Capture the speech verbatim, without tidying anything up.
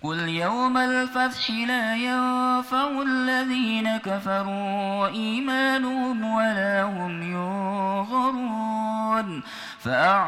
قل يوم الفتح لا ينفع الذين كفروا إيمانهم ولا هم ينظرون.